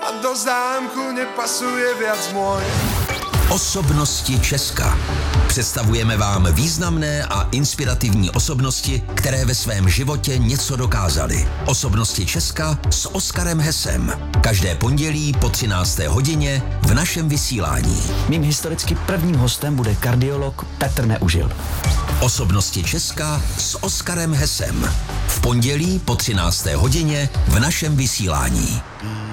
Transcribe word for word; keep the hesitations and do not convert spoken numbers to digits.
a do zámku nepasuje viac môj. Osobnosti Česka. Představujeme vám významné a inspirativní osobnosti, které ve svém životě něco dokázaly. Osobnosti Česka s Oskarem Hesem. Každé pondělí po třinácté hodině v našem vysílání. Mým historicky prvním hostem bude kardiolog Petr Neužil. Osobnosti Česka s Oskarem Hesem. V pondělí po třinácté hodině v našem vysílání.